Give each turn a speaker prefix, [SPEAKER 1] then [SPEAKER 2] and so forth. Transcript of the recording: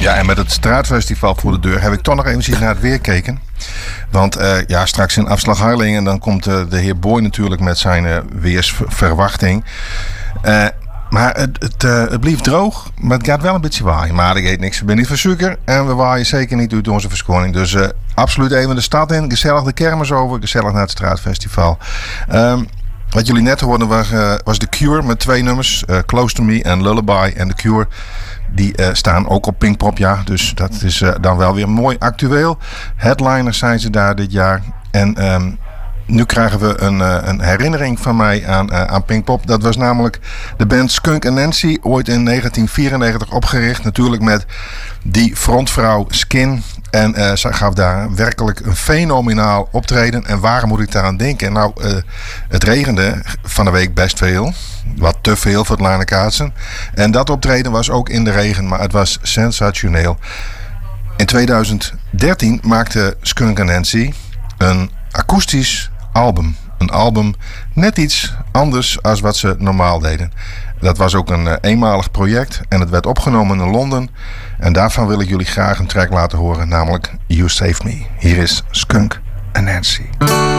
[SPEAKER 1] Ja, en met het straatfestival voor de deur heb ik toch nog eventjes naar het weer gekeken. Want straks in Afslag Harlingen dan komt de heer Boy natuurlijk met zijn weersverwachting. Maar het blijft droog, maar het gaat wel een beetje waaien. Maar ik eet niks, ik ben niet van suiker en we waaien zeker niet uit onze verschoning. Dus absoluut even de stad in, gezellig de kermis over, gezellig naar het straatfestival. Wat jullie net hoorden was The Cure met 2 nummers, Close to Me en Lullaby. En The Cure die staan ook op Pinkpop, ja. Dus dat is dan wel weer mooi actueel. Headliners zijn ze daar dit jaar. En nu krijgen we een herinnering van mij aan Pinkpop. Dat was namelijk de band Skunk Anansie, ooit in 1994 opgericht. Natuurlijk met die frontvrouw Skin. En zij gaf daar werkelijk een fenomenaal optreden. En waar moet ik daaraan denken? Nou, het regende van de week best veel. Wat te veel voor het Lane-Kaatsen. En dat optreden was ook in de regen, maar het was sensationeel. In 2013 maakte Skunk Anansie een akoestisch album. Een album net iets anders als wat ze normaal deden. Dat was ook een eenmalig project en het werd opgenomen in Londen. En daarvan wil ik jullie graag een track laten horen, namelijk You Saved Me. Hier is Skunk Anansie.